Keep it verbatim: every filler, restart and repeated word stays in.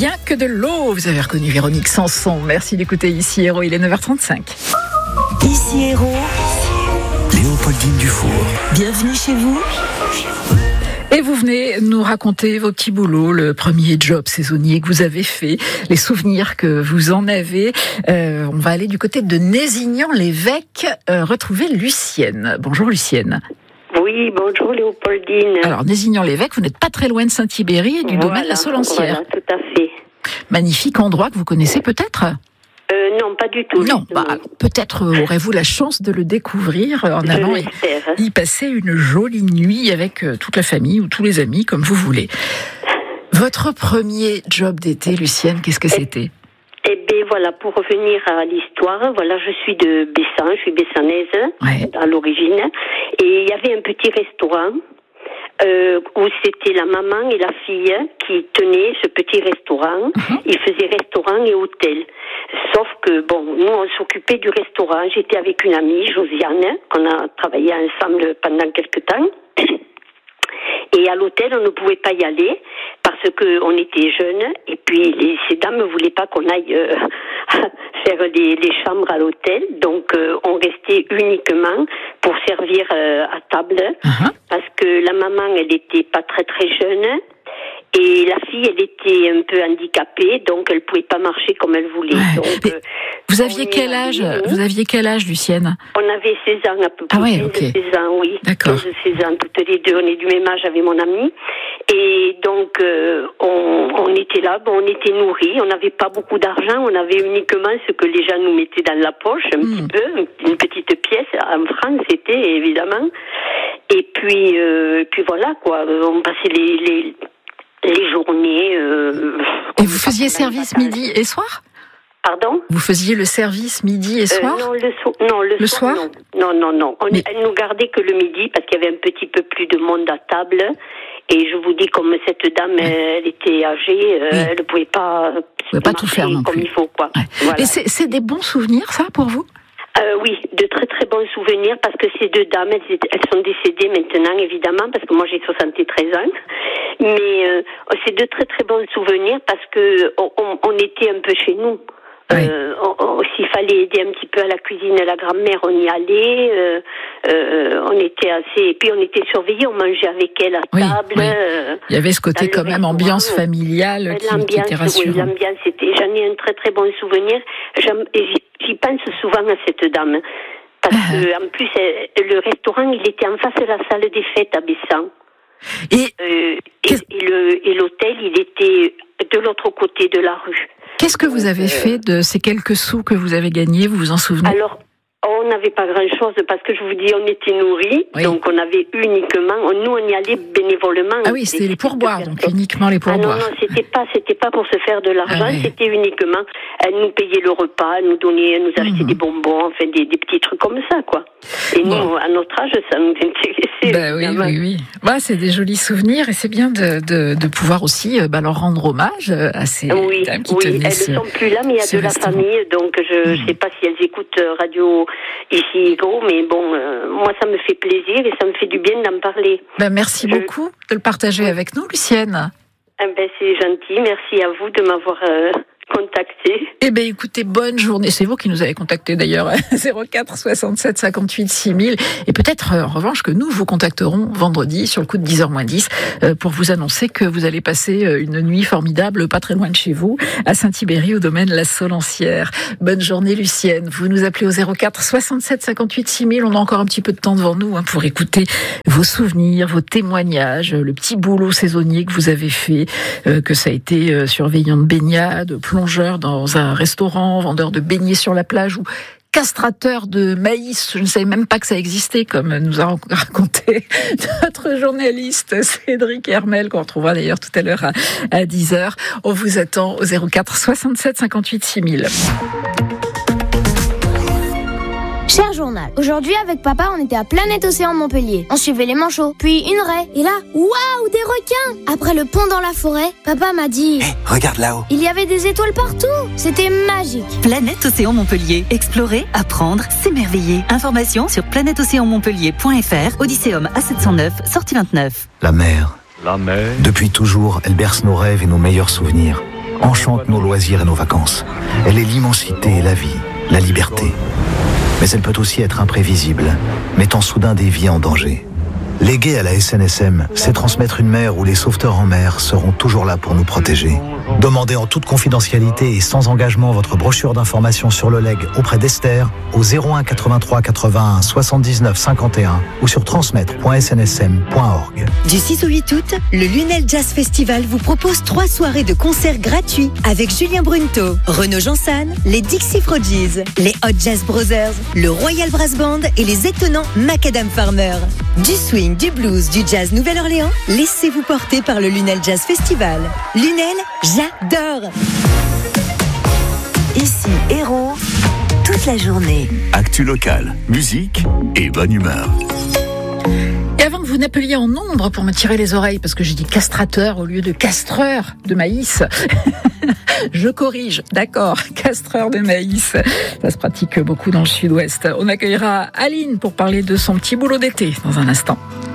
Rien que de l'eau. Vous avez reconnu Véronique Sanson. Merci d'écouter Ici Héros, il est neuf heures trente-cinq. Ici Héros, Léopoldine Dufour. Bienvenue chez vous. Et vous venez nous raconter vos petits boulots, le premier job saisonnier que vous avez fait, les souvenirs que vous en avez. Euh, on va aller du côté de Nézignan-l'Évêque, euh, retrouver Lucienne. Bonjour Lucienne. Oui, bonjour Léopoldine. Alors Nézignan-l'Évêque, vous n'êtes pas très loin de Saint-Thibéry et du voilà, domaine de la Solancière. Voilà, tout à fait. Magnifique endroit que vous connaissez peut-être ? Euh, non, pas du tout. Non, bah, peut-être aurez-vous la chance de le découvrir en Je allant y, l'espère. y passer une jolie nuit avec toute la famille ou tous les amis, comme vous voulez. Votre premier job d'été, Lucienne, qu'est-ce que c'était ? Eh bien, voilà, pour revenir à l'histoire, voilà, je suis de Bessan, je suis bessanaise Ouais. à l'origine, et il y avait un petit restaurant euh, où c'était la maman et la fille qui tenaient ce petit restaurant. Uh-huh. Ils faisaient restaurant et hôtel. Sauf que, bon, nous, on s'occupait du restaurant. J'étais avec une amie, Josiane, qu'on a travaillé ensemble pendant quelques temps. Et à l'hôtel, on ne pouvait pas y aller parce que on était jeunes et puis les, ces dames ne voulaient pas qu'on aille euh, faire les, les chambres à l'hôtel. Donc, euh, on restait uniquement pour servir euh, à table Uh-huh. parce que la maman, elle était pas très très jeune. Et la fille, elle était un peu handicapée, donc elle pouvait pas marcher comme elle voulait. Ouais. Donc, Mais euh, Vous on aviez est quel âge arrivé, Vous aviez quel âge, Lucienne ? on avait seize ans à peu près. Ah ouais, quinze, ok. seize ans, oui. D'accord. quinze, seize ans, toutes les deux. On est du même âge avec mon ami. Et donc, euh, on, on était là, bon, on était nourris. On n'avait pas beaucoup d'argent. On avait uniquement ce que les gens nous mettaient dans la poche, un Mm. petit peu, une petite pièce. En francs, c'était, évidemment. Et puis, euh, puis voilà, quoi. On passait les, les, les journées. Euh, Et vous faisiez service midi et soir ? Pardon? Vous faisiez le service midi et soir ? Euh, non, le, so- non, le, Le soir, soir non. Non, non, non. On, Mais- Elle nous gardait que le midi parce qu'il y avait un petit peu plus de monde à table. Et je vous dis, comme cette dame, elle était âgée, euh, Oui. elle ne pouvait pas, pouvait pas tout faire non comme plus. il faut, quoi. Ouais. Voilà. Et c'est, c'est des bons souvenirs, ça, pour vous ? Euh, oui, de très très bons souvenirs parce que ces deux dames, elles, étaient- elles sont décédées maintenant, évidemment, parce que moi j'ai soixante-treize ans. Mais euh, c'est de très très bons souvenirs parce que on, on, on était un peu chez nous. Oui. Euh, on, on- s'il fallait aider un petit peu à la cuisine, à la grand-mère, on y allait. Euh, euh, on était assez, et puis on était surveillés, on mangeait avec elle à Oui, table. oui. euh, Il y avait ce côté Dans le quand même restaurant, ambiance euh, familiale qui, qui L'ambiance, était oui, rassurante. l'ambiance était. J'en ai un très très bon souvenir. J'aime- et J'y j'y pense souvent à cette dame parce Ah. que en plus elle- le restaurant il était en face de la salle des fêtes à Bessan. Et Euh, et, Qu'est-ce- et le et l'hôtel il était de l'autre côté de la rue. qu'est-ce que vous avez fait de ces quelques sous que vous avez gagnés ? Vous vous en souvenez ? Alors, on n'avait pas grand-chose parce que je vous dis, on était nourris, Oui. donc on avait uniquement, on- nous on y allait bénévolement. Ah oui, c'était les pourboires, donc uniquement les Ah non, pourboires. non, c'était pas, c'était pas pour se faire de l'argent, Ah ouais. c'était uniquement, elle nous payait le repas, elle nous donnait, elle nous achetait Mhm. des bonbons, enfin des, des petits trucs comme ça, quoi. Et Bon. nous, à notre âge, ça nous intéressait. Bah oui, évidemment. oui, oui. Bah, c'est des jolis souvenirs et c'est bien de, de, de pouvoir aussi euh, bah, leur rendre hommage euh, à ces Oui, dames qui oui, tenaient elles ce... ne sont plus là, mais il y a ce de la restaurant. famille, donc je ne Mhm. sais pas si elles écoutent euh, Radio Ici Héros, mais bon, euh, moi ça me fait plaisir et ça me fait du bien d'en parler. Bah, merci Je- beaucoup de le partager avec nous, Lucienne. Ah ben, c'est gentil, merci à vous de m'avoir euh, contacté. Eh bien, écoutez, bonne journée. C'est vous qui nous avez contacté d'ailleurs, zéro quatre soixante-sept cinquante-huit six mille. Et peut-être, euh, en revanche, que nous vous contacterons vendredi sur le coup de dix heures moins dix euh, pour vous annoncer que vous allez passer euh, une nuit formidable, pas très loin de chez vous, à Saint-Thibéry, au domaine La Solancière. Bonne journée, Lucienne. Vous nous appelez au zéro quatre soixante-sept cinquante-huit six mille. On a encore un petit peu de temps devant nous hein, pour écouter vos souvenirs, vos témoignages, le petit boulot saisonnier que vous avez fait, euh, que ça a été euh, surveillant de baignade, plongeur dans un restaurant, vendeur de beignets sur la plage ou castrateur de maïs. Je ne savais même pas que ça existait, comme nous a raconté notre journaliste Cédric Hermel, qu'on retrouvera d'ailleurs tout à l'heure à, à dix heures. On vous attend au zéro quatre soixante-sept cinquante-huit six mille. Cher journal, aujourd'hui avec papa on était à Planète Océan Montpellier. On suivait les manchots, puis une raie, et là, waouh, des requins. Après le pont dans la forêt, papa m'a dit Hé, regarde là-haut. il y avait des étoiles partout. C'était magique. Planète Océan Montpellier. Explorer, apprendre, s'émerveiller. Information sur planète océan montpellier point f r, Odysseum A sept cent neuf, sortie vingt-neuf. La mer. La mer, Depuis toujours, elle berce nos rêves et nos meilleurs souvenirs. enchante nos loisirs et nos vacances. Elle est l'immensité et la vie, la liberté. Mais elle peut aussi être imprévisible, mettant soudain des vies en danger. Léguer à la S N S M, c'est transmettre une mer où les sauveteurs en mer seront toujours là pour nous protéger. Demandez en toute confidentialité et sans engagement votre brochure d'information sur le legs auprès d'Esther au zéro un quatre-vingt-trois quatre-vingt-un soixante-dix-neuf cinquante et un ou sur transmettre point s n s m point org. Du six au huit août, le Lunel Jazz Festival vous propose trois soirées de concerts gratuits avec Julien Brunto, Renaud Jansan, les Dixie Frogies, les Hot Jazz Brothers, le Royal Brass Band et les étonnants Macadam Farmer. Du swing, du blues, du jazz Nouvelle-Orléans, laissez-vous porter par le Lunel Jazz Festival. Lunel, j'adore! Ici, Héros, toute la journée. Actu locale, musique et bonne humeur. Et avant que vous n'appeliez en nombre pour me tirer les oreilles, parce que j'ai dit castrateur au lieu de castreur de maïs, je corrige, d'accord, castreur de maïs. Ça se pratique beaucoup dans le sud-ouest. On accueillera Aline pour parler de son petit boulot d'été dans un instant.